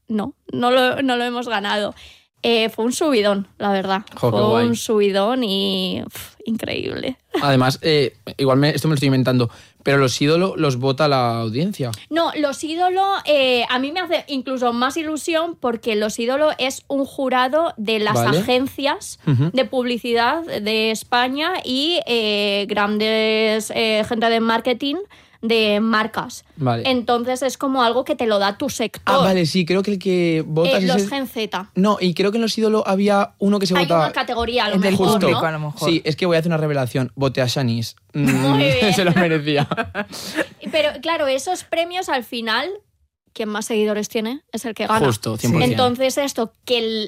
no lo hemos ganado. Fue un subidón, la verdad. Jo, fue guay. un subidón y increíble. Además, igual esto me lo estoy inventando, pero los ídolos los vota la audiencia. No, Los Ídolos a mí me hace incluso más ilusión porque Los Ídolos es un jurado de las agencias de publicidad de España y grandes gente de marketing de marcas. Vale. Entonces es como algo que te lo da tu sector. Ah, vale, sí, creo que el que votas Los es Gen Z. No, y creo que en los ídolos había uno que se Hay votaba... una categoría, a lo El del mejor, público, ¿no? a lo mejor. Sí, es que voy a hacer una revelación. Voté a Shanice. Muy bien. Se lo merecía. Pero claro, esos premios al final, quien más seguidores tiene es el que gana. Justo, 100%. Entonces esto, que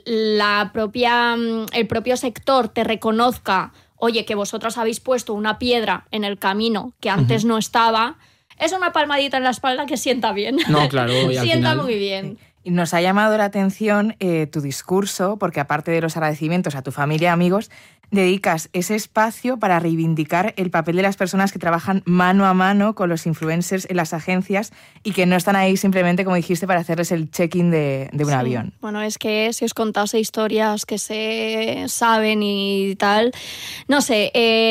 el propio sector te reconozca, oye, que vosotros habéis puesto una piedra en el camino que antes no estaba, es una palmadita en la espalda que sienta bien. No, claro, y al sienta final... muy bien. Y nos ha llamado la atención tu discurso, porque aparte de los agradecimientos a tu familia y amigos, dedicas ese espacio para reivindicar el papel de las personas que trabajan mano a mano con los influencers en las agencias y que no están ahí simplemente, como dijiste, para hacerles el check-in de un Sí. avión. Bueno, es que si os contase historias que se saben y tal, no sé,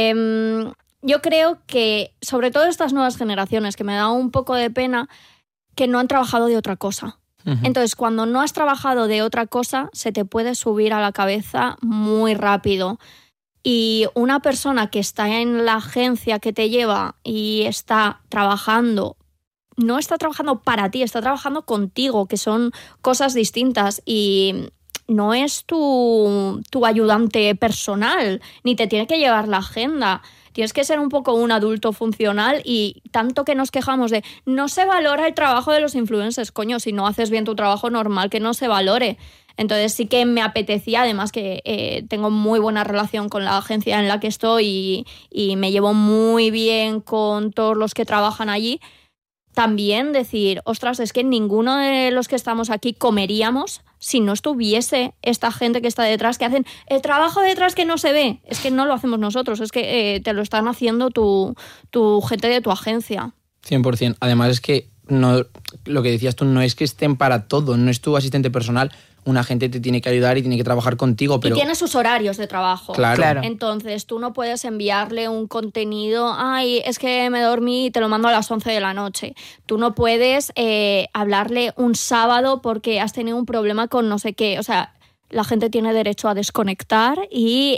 yo creo que sobre todo estas nuevas generaciones, que me da un poco de pena, que no han trabajado de otra cosa. Entonces, cuando no has trabajado de otra cosa, se te puede subir a la cabeza muy rápido. Y una persona que está en la agencia que te lleva y está trabajando, no está trabajando para ti, está trabajando contigo, que son cosas distintas y no es tu ayudante personal, ni te tiene que llevar la agenda. Tienes que ser un poco un adulto funcional y tanto que nos quejamos de no se valora el trabajo de los influencers. Coño, si no haces bien tu trabajo, normal que no se valore. Entonces sí que me apetecía, además que tengo muy buena relación con la agencia en la que estoy y me llevo muy bien con todos los que trabajan allí. También decir, ostras, es que ninguno de los que estamos aquí comeríamos si no estuviese esta gente que está detrás, que hacen el trabajo detrás que no se ve. Es que no lo hacemos nosotros, es que te lo están haciendo tu gente de tu agencia. 100%. Además es que no, lo que decías tú, no es que estén para todo, no es tu asistente personal. Una gente te tiene que ayudar y tiene que trabajar contigo, pero... Y tiene sus horarios de trabajo. Claro. Entonces tú no puedes enviarle un contenido, ay, es que me dormí y te lo mando a las 11 de la noche. Tú no puedes hablarle un sábado porque has tenido un problema con no sé qué. O sea, la gente tiene derecho a desconectar y...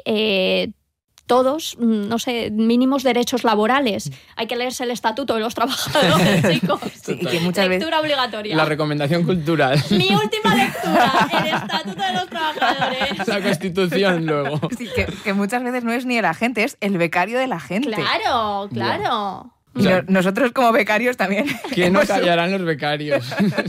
todos, no sé, mínimos derechos laborales. Hay que leerse el estatuto de los trabajadores, chicos. Sí, y que muchas Lectura obligatoria. La recomendación cultural. Mi última lectura, el estatuto de los trabajadores. La Constitución, luego. Sí, que muchas veces no es ni el agente, es el becario de la gente. Claro, claro. Y nosotros como becarios también. ¿Qué nos callarán los becarios?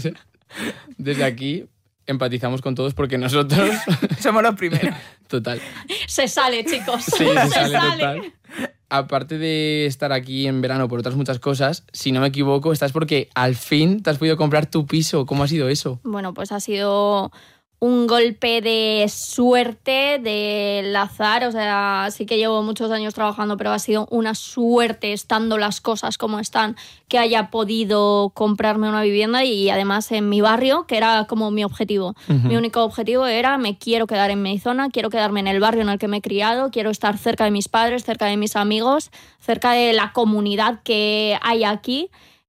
Desde aquí empatizamos con todos porque nosotros... Somos los primeros. Total. Se sale, chicos. Sí, se sale total. Aparte de estar aquí en verano por otras muchas cosas, si no me equivoco, estás porque al fin te has podido comprar tu piso. ¿Cómo ha sido eso? Bueno, pues ha sido un golpe de suerte, del azar. O sea, sí que llevo muchos años trabajando, pero ha sido una suerte, estando las cosas como están, que haya podido comprarme una vivienda y además en mi barrio, que era como mi objetivo. Mi único objetivo era, me quiero quedar en mi zona, quiero quedarme en el barrio en el que me he criado, quiero estar cerca de mis padres, cerca de mis amigos, cerca de la comunidad que hay aquí.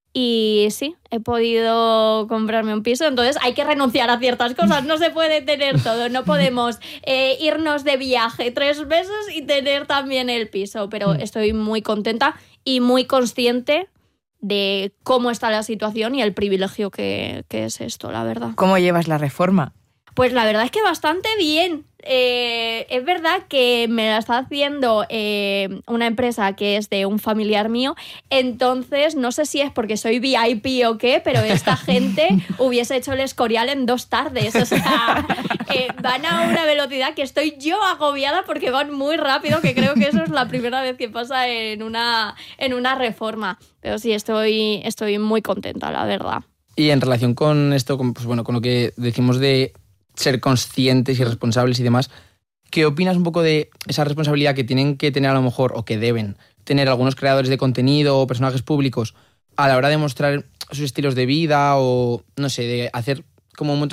Y sí, he podido comprarme un piso, entonces hay que renunciar a ciertas cosas, no se puede tener todo, no podemos irnos de viaje 3 meses y tener también el piso, pero estoy muy contenta y muy consciente de cómo está la situación y el privilegio que es esto, la verdad. ¿Cómo llevas la reforma? Pues la verdad es que bastante bien. Es verdad que me la está haciendo una empresa que es de un familiar mío, entonces no sé si es porque soy VIP o qué, pero esta gente hubiese hecho el Escorial en 2 tardes. O sea, van a una velocidad que estoy yo agobiada porque van muy rápido, que creo que eso es la primera vez que pasa en una reforma. Pero sí, estoy muy contenta, la verdad. Y en relación con esto, con lo que decimos de ser conscientes y responsables y demás, ¿qué opinas un poco de esa responsabilidad que tienen que tener a lo mejor, o que deben tener algunos creadores de contenido o personajes públicos a la hora de mostrar sus estilos de vida o, no sé, de hacer como un montón